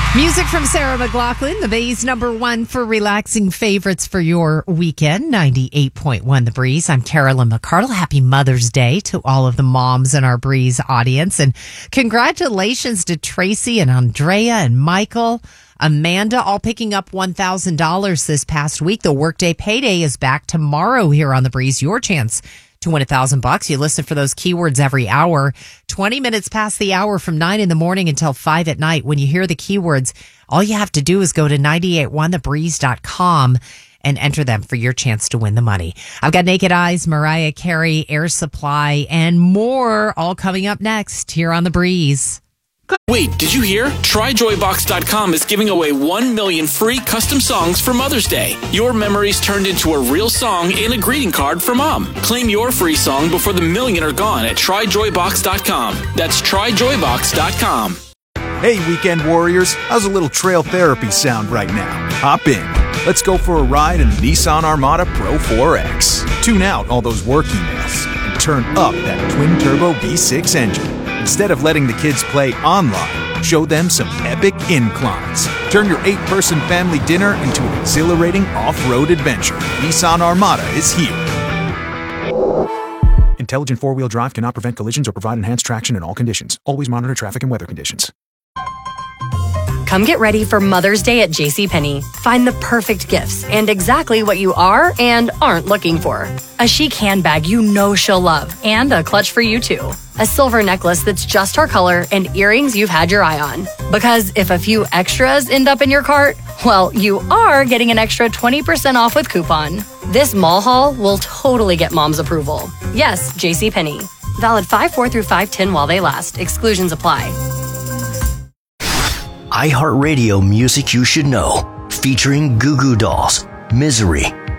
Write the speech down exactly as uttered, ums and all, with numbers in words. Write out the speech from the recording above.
Music from Sarah McLachlan, the Bay's number one for relaxing favorites for your weekend, ninety-eight point one The Breeze. I'm Carolyn McCardle. Happy Mother's Day to all of the moms in our Breeze audience. And congratulations to Tracy and Andrea and Michael, Amanda, all picking up one thousand dollars this past week. The Workday Payday is back tomorrow here on The Breeze. Your chance to win a thousand bucks. You listen for those keywords every hour, twenty minutes past the hour from nine in the morning until five at night. When you hear the keywords, all you have to do is go to nine eight one the breeze dot com and enter them for your chance to win the money. I've got Naked Eyes, Mariah Carey, Air Supply, and more all coming up next here on The Breeze. Wait, did you hear? Try joy box dot com is giving away one million free custom songs for Mother's Day. Your memories turned into a real song and a greeting card for Mom. Claim your free song before the million are gone at try joy box dot com. That's try joy box dot com. Hey, weekend warriors, how's a little trail therapy sound right now? Hop in. Let's go for a ride in the Nissan Armada Pro four X. Tune out all those work emails and turn up that twin-turbo V six engine. Instead of letting the kids play online, show them some epic inclines. Turn your eight-person family dinner into an exhilarating off-road adventure. Nissan Armada is here. Intelligent four-wheel drive cannot prevent collisions or provide enhanced traction in all conditions. Always monitor traffic and weather conditions. Come get ready for Mother's Day at JCPenney. Find the perfect gifts and exactly what you are and aren't looking for. A chic handbag you know she'll love and a clutch for you too. A silver necklace that's just her color and earrings you've had your eye on. Because if a few extras end up in your cart, well, you are getting an extra twenty percent off with coupon. This mall haul will totally get Mom's approval. Yes, JCPenney. Valid five four through five ten while they last. Exclusions apply. iHeartRadio Music You Should Know, featuring Goo Goo Dolls, Misery,